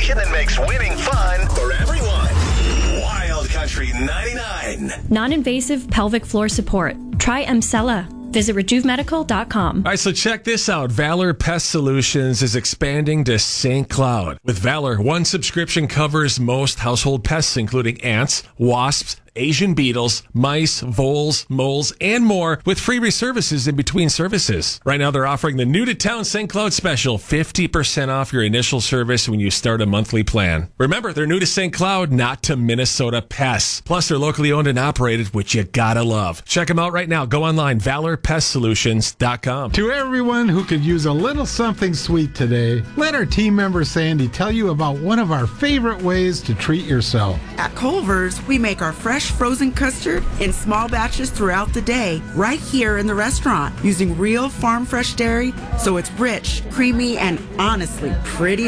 station that makes winning fun for everyone. Wild Country 99. Non-invasive pelvic floor support. Try Emsella. Visit RejuveMedical.com. All right, so check this out. Valor Pest Solutions is expanding to St. Cloud. With Valor, one subscription covers most household pests, including ants, wasps, Asian beetles, mice, voles, moles, and more, with free reservices in between services. Right now, they're offering the new to town St. Cloud special, 50% off your initial service when you start a monthly plan. Remember, they're new to St. Cloud, not to Minnesota pests. Plus, they're locally owned and operated, which you gotta love. Check them out right now. Go online, ValorPestSolutions.com. To everyone who could use a little something sweet today, let our team member Sandy tell you about one of our favorite ways to treat yourself. At Culver's, we make our fresh frozen custard in small batches throughout the day, right here in the restaurant, using real farm fresh dairy, so it's rich, creamy, and honestly pretty